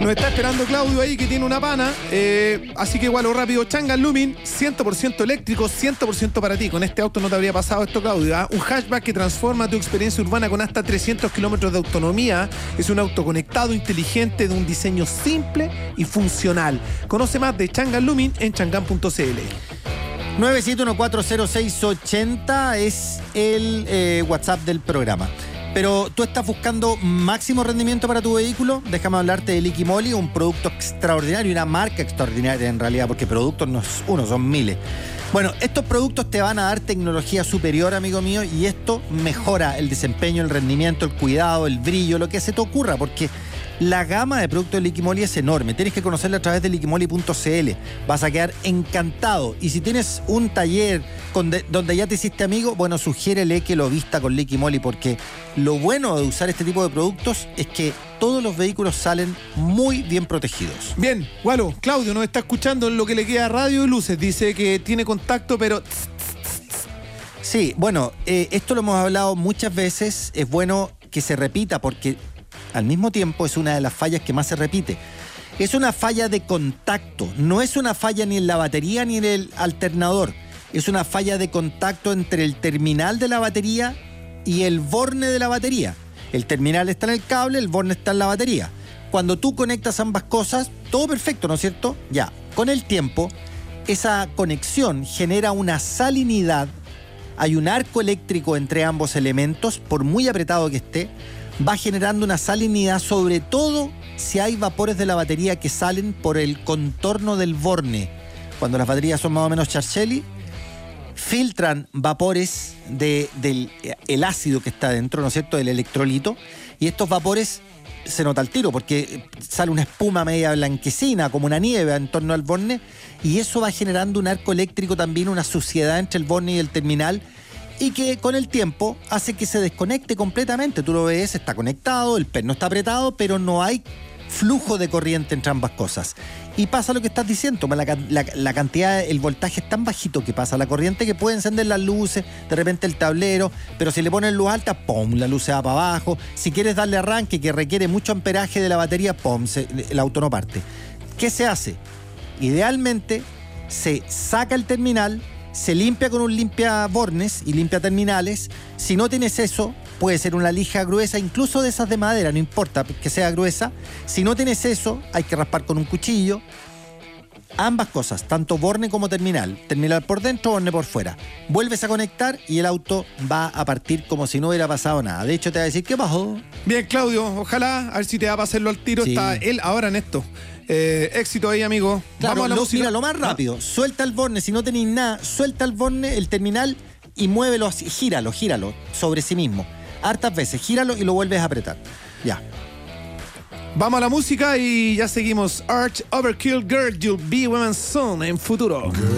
Nos está esperando Claudio ahí, que tiene una pana. Así que igual o rápido, Changan Lumin, 100% eléctrico, 100% para ti. Con este auto no te habría pasado esto, Claudio, ¿ah? Un hatchback que transforma tu experiencia urbana con hasta 300 kilómetros de autonomía. Es un auto conectado, inteligente, de un diseño simple y funcional. Conoce más de Changan Lumin en changan.cl. 971400680 es el WhatsApp del programa. Pero tú estás buscando máximo rendimiento para tu vehículo. Déjame hablarte de Liqui Moly, un producto extraordinario, una marca extraordinaria en realidad, porque productos no es uno, son miles. Bueno, estos productos te van a dar tecnología superior, amigo mío, y esto mejora el desempeño, el rendimiento, el cuidado, el brillo, lo que se te ocurra, porque la gama de productos de Liqui Moly es enorme. Tienes que conocerla a través de liquimoly.cl. Vas a quedar encantado. Y si tienes un taller donde ya te hiciste amigo, bueno, sugiérele que lo vista con Liqui Moly, porque lo bueno de usar este tipo de productos es que todos los vehículos salen muy bien protegidos. Bien, Gualo, Claudio nos está escuchando en lo que le queda a Radio y Luces. Dice que tiene contacto, pero... Sí, bueno, esto lo hemos hablado muchas veces. Es bueno que se repita porque al mismo tiempo es una de las fallas que más se repite. Es una falla de contacto, no es una falla ni en la batería ni en el alternador. Es una falla de contacto entre el terminal de la batería y el borne de la batería. El terminal está en el cable, el borne está en la batería. Cuando tú conectas ambas cosas, todo perfecto, ¿no es cierto? Ya, con el tiempo, esa conexión genera una salinidad. Hay un arco eléctrico entre ambos elementos, por muy apretado que esté, va generando una salinidad, sobre todo si hay vapores de la batería que salen por el contorno del borne. Cuando las baterías son más o menos Charchelli, filtran vapores del ácido que está dentro, ¿no es cierto?, del electrolito, y estos vapores se nota al tiro porque sale una espuma media blanquecina, como una nieve en torno al borne, y eso va generando un arco eléctrico también, una suciedad entre el borne y el terminal, y que con el tiempo hace que se desconecte completamente. Tú lo ves, está conectado, el perno está apretado, pero no hay flujo de corriente entre ambas cosas. Y pasa lo que estás diciendo, la cantidad, el voltaje es tan bajito que pasa la corriente que puede encender las luces, de repente el tablero, pero si le pones luz alta, ¡pum!, la luz se va para abajo. Si quieres darle arranque, que requiere mucho amperaje de la batería, ¡pum!, el auto no parte. ¿Qué se hace? Idealmente se saca el terminal, se limpia con un limpiabornes y limpia terminales. Si no tienes eso, puede ser una lija gruesa, incluso de esas de madera, no importa que sea gruesa. Si no tienes eso, hay que raspar con un cuchillo. Ambas cosas, tanto borne como terminal. Terminal por dentro, borne por fuera. Vuelves a conectar y el auto va a partir como si no hubiera pasado nada. De hecho, te va a decir, ¿qué pasó? Bien, Claudio, ojalá, a ver si te va a pasarlo al tiro. Sí. Está él ahora en esto. Éxito ahí, amigo. Claro, vamos a la música. Mira, lo más rápido. ¿Ah? Suelta el borne, si no tenéis nada, suelta el borne, el terminal, y muévelo así, gíralo sobre sí mismo. Hartas veces, gíralo y lo vuelves a apretar. Ya. Vamos a la música y ya seguimos. Arch Overkill Girl, You'll Be Women's Son en Futuro.